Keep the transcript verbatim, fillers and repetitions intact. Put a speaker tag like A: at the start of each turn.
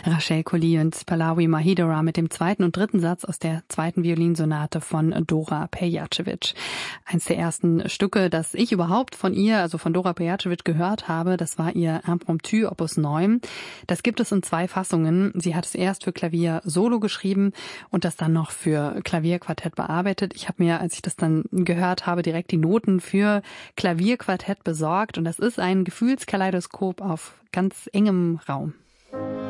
A: Rachel Collie und Pahlavi Mahidera mit dem zweiten und dritten Satz aus der zweiten Violinsonate von Dora Pejacevic. Eins der ersten Stücke, das ich überhaupt von ihr, also von Dora Pejacevic, gehört habe, das war ihr Impromptu Opus neun. Das gibt es in zwei Fassungen. Sie hat es erst für Klavier solo geschrieben und das dann noch für Klavierquartett bearbeitet. Ich habe mir, als ich das dann gehört habe, direkt die Noten für Klavierquartett besorgt und das ist ein Gefühlskaleidoskop auf ganz engem Raum.